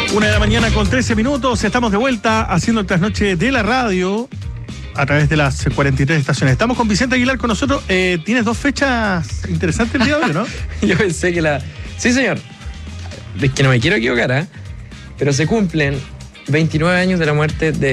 1:13 a.m. Estamos de vuelta haciendo el trasnoche de la radio a través de las 43 estaciones. Estamos con Vicente Aguilar con nosotros. Tienes 2 fechas interesantes el día de hoy, ¿no? Yo pensé que Sí, señor. Es que no me quiero equivocar, ¿eh? Pero se cumplen 29 años de la muerte de